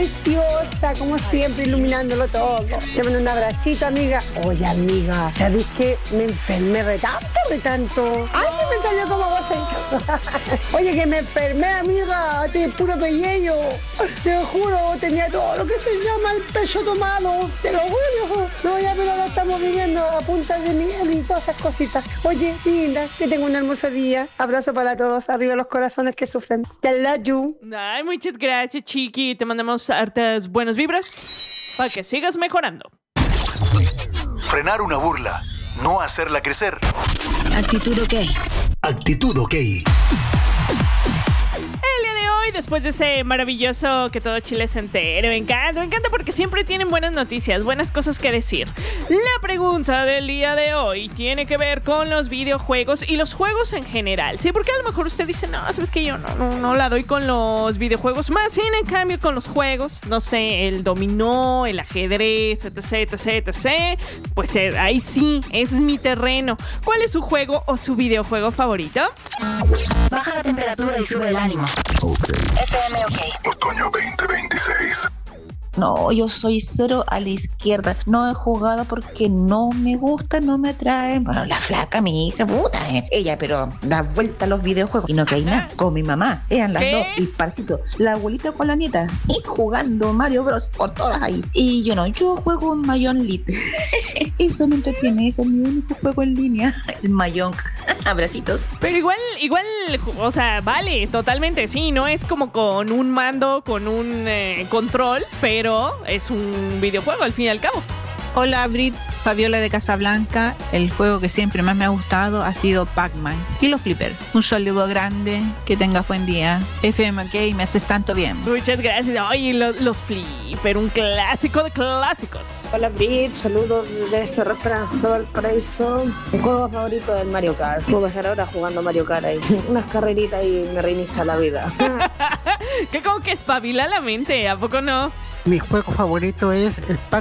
preciosa, como siempre, iluminándolo todo. Te mando un abracito, amiga. Oye, amiga, ¿sabes qué? Me enfermé de tanto. ¡Ay, se me salió como vos! Oye, que me enfermé, amiga, de puro pellejo. Te juro, tenía todo lo que se llama el pecho tomado. Te lo juro. No, ya, pero ahora estamos viviendo a punta de miel y todas esas cositas. Oye, linda, que tengo un hermoso día. Abrazo para todos, arriba los corazones que sufren. Te love you. Ay, muchas gracias, Chiqui. Te mandamos hartas buenas vibras para que sigas mejorando. Frenar una burla, no hacerla crecer. Actitud OK. Actitud OK. El día de hoy, después de ese maravilloso que todo Chile se entere, me encanta porque siempre tienen buenas noticias, buenas cosas que decir. La pregunta del día de hoy tiene que ver con los videojuegos y los juegos en general, ¿sí? Porque a lo mejor usted dice, no, sabes que yo no la doy con los videojuegos, más bien en cambio con los juegos, no sé, el dominó, el ajedrez, etc. Pues ahí sí, ese es mi terreno. ¿Cuál es su juego o su videojuego favorito? Baja la temperatura y sube el ánimo. FM OK. Otoño 2026. No, yo soy cero a la izquierda. No he jugado porque no me gusta, no me atrae. Bueno, la flaca, mi hija, puta, ella, pero da vuelta a los videojuegos. Y no que hay nada, con mi mamá. Eran las dos, y parcito. La abuelita con la nieta, y jugando Mario Bros. Por todas ahí. Y yo no, yo juego en Mahjong Elite. Eso me entretiene, eso es mi único juego en línea. El Mahjong. Abracitos. Pero igual, o sea, vale, totalmente, sí, no es como con un mando, con un control, pero es un videojuego al fin y al cabo. Hola, Brit, Fabiola de Casablanca. El juego que siempre más me ha gustado ha sido Pac-Man y los Flipper. Un saludo grande, que tengas buen día. FM OK, me haces tanto bien. Muchas gracias. Oye, los Flipper, un clásico de clásicos. Hola, Brit, saludos desde Cerro Esperanza, Valparaíso. Mi juego favorito es el Mario Kart. Puedo estar ahora jugando Mario Kart ahí. Unas carreritas y me reinicia la vida. Que como que espabila la mente, ¿a poco no? Mi juego favorito es el